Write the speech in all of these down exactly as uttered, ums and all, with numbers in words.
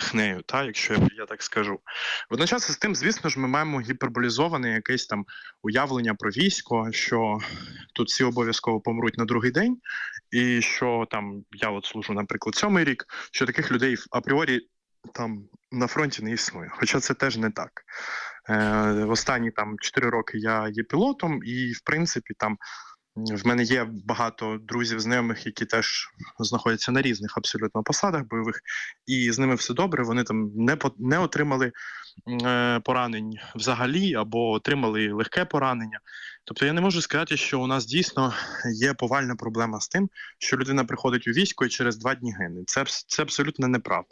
брехнею, та, якщо я, я так скажу. Водночас з тим, звісно ж, ми маємо гіперболізоване якесь там уявлення про військо, що тут всі обов'язково помруть на другий день, і що там, я от служу, наприклад, сьомий рік, що таких людей апріорі там на фронті не існує. Хоча це теж не так. Е, останні там чотири роки я є пілотом, і, в принципі, там в мене є багато друзів, знайомих, які теж знаходяться на різних абсолютно посадах бойових, і з ними все добре, вони там не, по, не отримали е, поранень взагалі, або отримали легке поранення. Тобто я не можу сказати, що у нас дійсно є повальна проблема з тим, що людина приходить у військо і через два дні гине. Це, це абсолютно неправда.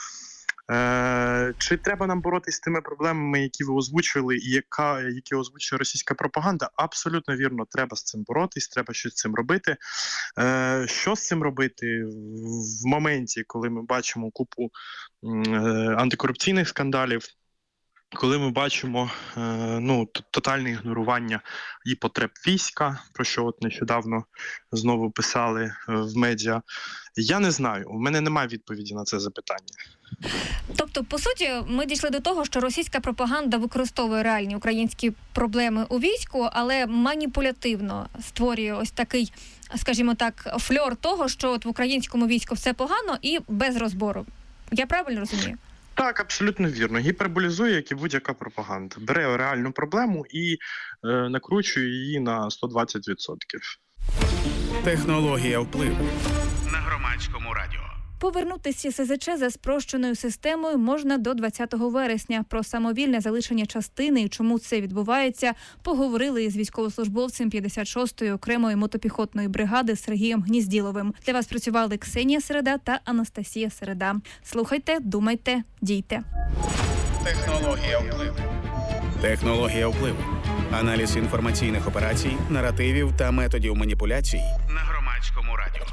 Е, чи треба нам боротися з тими проблемами, які ви озвучили, і яка, які озвучує російська пропаганда? Абсолютно вірно, треба з цим боротись, треба щось з цим робити. Е, що з цим робити в моменті, коли ми бачимо купу е, антикорупційних скандалів, коли ми бачимо е, ну, тотальне ігнорування і потреб війська, про що от нещодавно знову писали е, в медіа, я не знаю, у мене немає відповіді на це запитання. Тобто, по суті, ми дійшли до того, що російська пропаганда використовує реальні українські проблеми у війську, але маніпулятивно створює ось такий, скажімо так, фльор того, що от в українському війську все погано і без розбору. Я правильно розумію? Так, абсолютно вірно. Гіперболізує, як і будь-яка пропаганда. Бере реальну проблему і е, накручує її на сто двадцять відсотків. Технологія впливу на Громадському радіо. Повернутися СЗЧ за спрощеною системою можна до двадцятого вересня. Про самовільне залишення частини і чому це відбувається, поговорили із військовослужбовцем п'ятдесят шостої окремої мотопіхотної бригади Сергієм Гнізділовим. Для вас працювали Ксенія Середа та Анастасія Середа. Слухайте, думайте, дійте. Технологія впливу. Технологія впливу. Аналіз інформаційних операцій, наративів та методів маніпуляцій на Громадському радіо.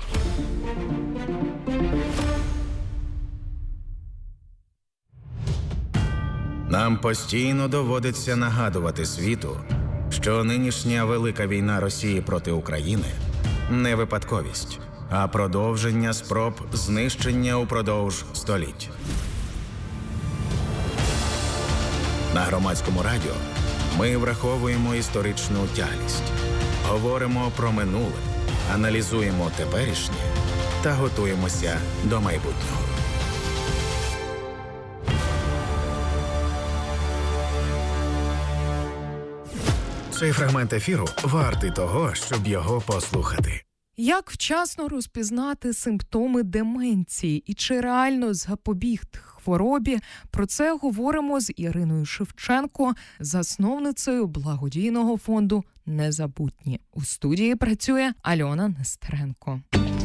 Нам постійно доводиться нагадувати світу, що нинішня велика війна Росії проти України не випадковість, а продовження спроб знищення упродовж століть. На Громадському радіо ми враховуємо історичну тяглість, говоримо про минуле, аналізуємо теперішнє та готуємося до майбутнього. Цей фрагмент ефіру вартий того, щоб його послухати. Як вчасно розпізнати симптоми деменції і чи реально запобігти хворобі? Про це говоримо з Іриною Шевченко, засновницею благодійного фонду «Незабутні». У студії працює Альона Нестеренко.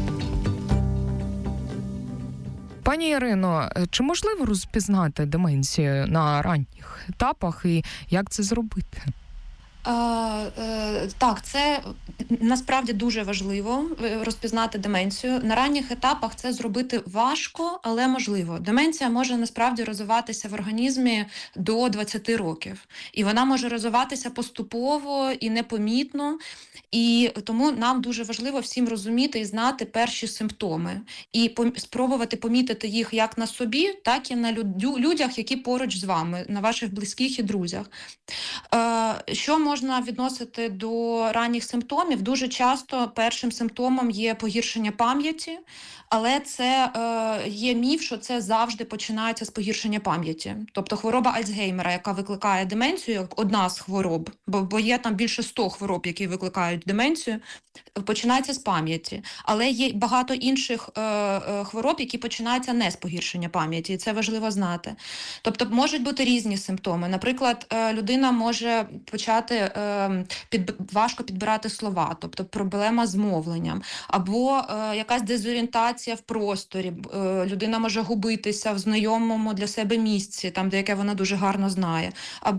Пані Ірино, чи можливо розпізнати деменцію на ранніх етапах і як це зробити? А, е, так, це насправді дуже важливо розпізнати деменцію. На ранніх етапах це зробити важко, але можливо. Деменція може насправді розвиватися в організмі до двадцяти років. І вона може розвиватися поступово і непомітно. І тому нам дуже важливо всім розуміти і знати перші симптоми. І пом- спробувати помітити їх як на собі, так і на люд- людях, які поруч з вами, на ваших близьких і друзях. Е, що можна відносити до ранніх симптомів? Дуже часто першим симптомом є погіршення пам'яті, але це е, є міф, що це завжди починається з погіршення пам'яті. Тобто хвороба Альцгеймера, яка викликає деменцію, як одна з хвороб, бо, бо є там більше ста хвороб, які викликають деменцію, починається з пам'яті. Але є багато інших е, е, хвороб, які починаються не з погіршення пам'яті, і це важливо знати. Тобто можуть бути різні симптоми. Наприклад, е, людина може почати е, під, важко підбирати слова, тобто проблема з мовленням, або е, якась дезорієнтація в просторі. Е, людина може губитися в знайомому для себе місці, там, де яке вона дуже гарно знає. Або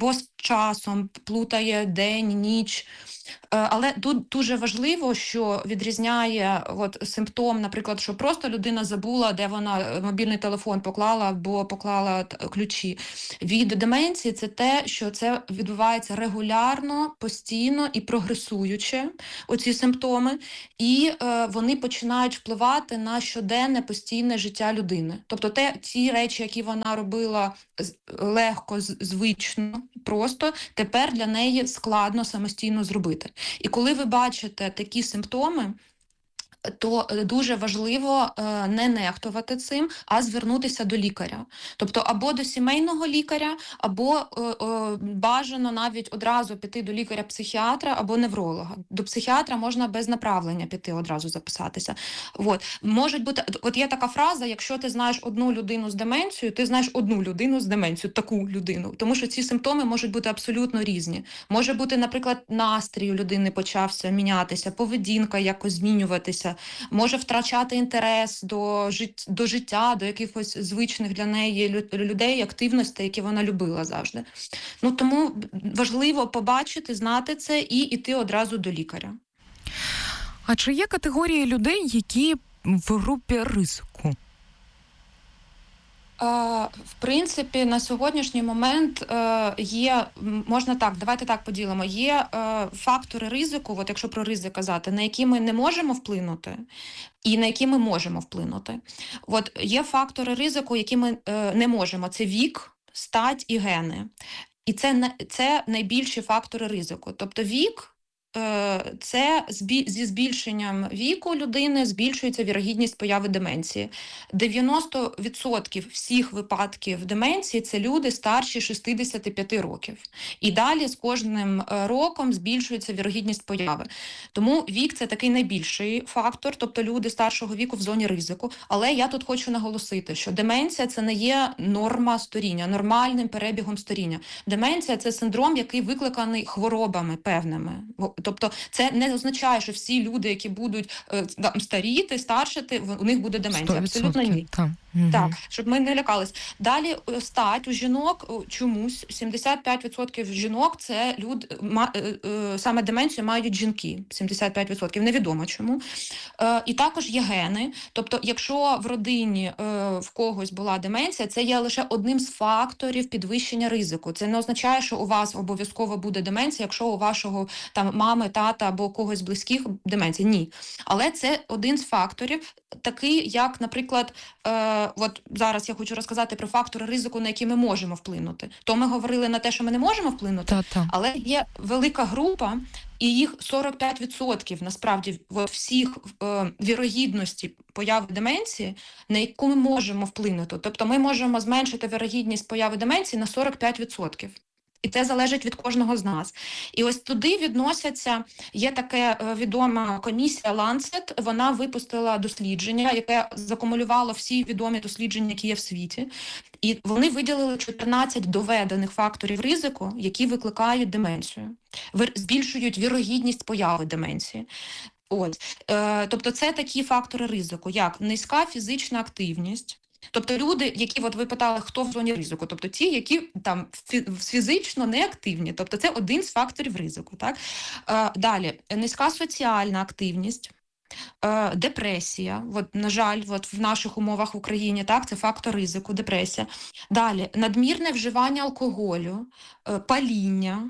часом, плутає день, ніч. Але тут дуже важливо, що відрізняє от симптом, наприклад, що просто людина забула, де вона мобільний телефон поклала або поклала ключі. Від деменції це те, що це відбувається регулярно, постійно і прогресуюче, оці симптоми, і е, вони починають впливати на щоденне постійне життя людини. Тобто те, ті речі, які вона робила легко, звично, просто, тепер для неї складно самостійно зробити. І коли ви бачите такі симптоми, то дуже важливо не нехтувати цим, а звернутися до лікаря. Тобто або до сімейного лікаря, або о, о, бажано навіть одразу піти до лікаря-психіатра або невролога. До психіатра можна без направлення піти одразу записатися. От. Можуть бути, от є така фраза, якщо ти знаєш одну людину з деменцією, ти знаєш одну людину з деменцією, таку людину. Тому що ці симптоми можуть бути абсолютно різні. Може бути, наприклад, настрій у людини почався мінятися, поведінка якось змінюватися, може втрачати інтерес до, жит... до життя, до якихось звичних для неї людей, активностей, які вона любила завжди. Ну, тому важливо побачити, знати це і йти одразу до лікаря. А чи є категорії людей, які в групі ризику? В принципі, на сьогоднішній момент є, можна так, давайте так поділимо, є фактори ризику, от якщо про ризик казати, на які ми не можемо вплинути і на які ми можемо вплинути. От є фактори ризику, які ми не можемо, це вік, стать і гени. І це, це найбільші фактори ризику. Тобто вік, це зі збільшенням віку людини збільшується вірогідність появи деменції. дев'яносто відсотків всіх випадків деменції – це люди старші шістдесят п'ять років. І далі з кожним роком збільшується вірогідність появи. Тому вік – це такий найбільший фактор, тобто люди старшого віку в зоні ризику. Але я тут хочу наголосити, що деменція – це не є норма старіння, нормальним перебігом старіння. Деменція – це синдром, який викликаний хворобами певними. Тобто це не означає, що всі люди, які будуть е, старіти, старшити, у них буде деменція. Абсолютно ні. Так. Угу. Так, щоб ми не лякались. Далі стать у жінок чомусь сімдесят п'ять відсотків жінок це люд, ма, е, е, саме деменцію мають жінки. сімдесят п'ять відсотків невідомо чому. Е, і також є гени. Тобто, якщо в родині е, в когось була деменція, це є лише одним з факторів підвищення ризику. Це не означає, що у вас обов'язково буде деменція, якщо у вашого там мами, тата або когось з близьких деменція. Ні. Але це один з факторів, такий як, наприклад, е, от зараз я хочу розказати про фактори ризику, на які ми можемо вплинути. То ми говорили на те, що ми не можемо вплинути, Та-та. але є велика група, і їх сорок п'ять відсотків, насправді, от всіх е, вірогідності появи деменції, на яку ми можемо вплинути. Тобто ми можемо зменшити вірогідність появи деменції на сорок п'ять відсотків. І це залежить від кожного з нас. І ось туди відносяться, є така відома комісія Lancet, вона випустила дослідження, яке закумулювало всі відомі дослідження, які є в світі. І вони виділили чотирнадцять доведених факторів ризику, які викликають деменцію, збільшують вірогідність появи деменції. От. Е, тобто це такі фактори ризику, як низька фізична активність. Тобто люди, які, от ви питали, хто в зоні ризику, тобто ті, які там фізично неактивні, тобто це один з факторів ризику. Так? Е, далі, низька соціальна активність, е, депресія, от, на жаль, от в наших умовах в Україні, так, це фактор ризику, депресія. Далі, надмірне вживання алкоголю, е, паління,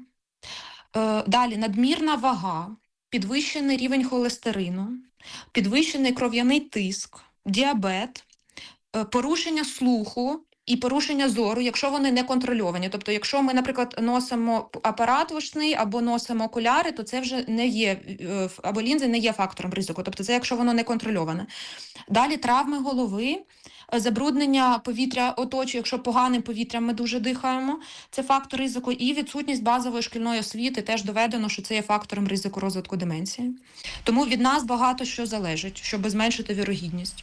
е, далі, надмірна вага, підвищений рівень холестерину, підвищений кров'яний тиск, діабет, порушення слуху і порушення зору, якщо вони не контрольовані. Тобто, якщо ми, наприклад, носимо апарат вушний або носимо окуляри, то це вже не є, або лінзи не є фактором ризику. Тобто це якщо воно не контрольоване. Далі травми голови, забруднення повітря оточує, якщо поганим повітрям ми дуже дихаємо, це фактор ризику. І відсутність базової шкільної освіти теж доведено, що це є фактором ризику розвитку деменції. Тому від нас багато що залежить, щоб зменшити вірогідність.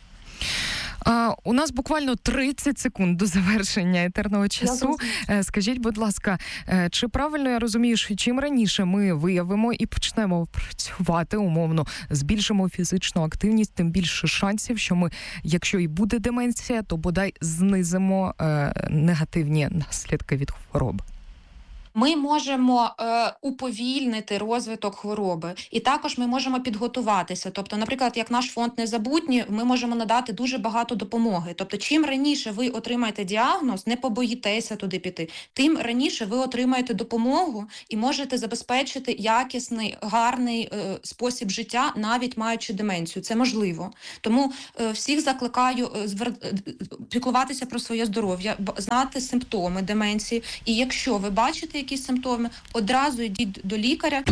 А, у нас буквально тридцять секунд до завершення етерного часу. Скажіть, будь ласка, чи правильно я розумію, що чим раніше ми виявимо і почнемо працювати умовно, збільшимо фізичну активність, тим більше шансів, що ми, якщо і буде деменція, то бодай знизимо е, негативні наслідки від хвороб? ми можемо е, уповільнити розвиток хвороби. І також ми можемо підготуватися. Тобто, наприклад, як наш фонд «Незабутні», ми можемо надати дуже багато допомоги. Тобто, чим раніше ви отримаєте діагноз, не побоїтеся туди піти, тим раніше ви отримаєте допомогу і можете забезпечити якісний, гарний е, спосіб життя, навіть маючи деменцію. Це можливо. Тому е, всіх закликаю е, звер... е, піклуватися про своє здоров'я, б- знати симптоми деменції. І якщо ви бачите якісь симптоми, одразу йдіть до лікаря.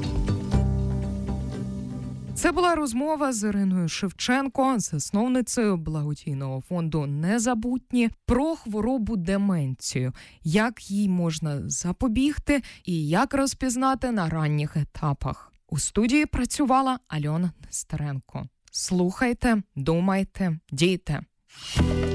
Це була розмова з Іриною Шевченко, засновницею благодійного фонду «Незабутні», про хворобу деменцію, як їй можна запобігти і як розпізнати на ранніх етапах. У студії працювала Альона Нестеренко. Слухайте, думайте, дійте.